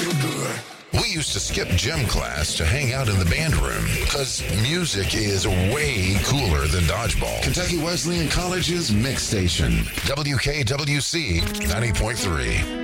We used to skip gym class to hang out in the band room because music is way cooler than dodgeball. Kentucky Wesleyan College's Mix Station. WKWC 90.3.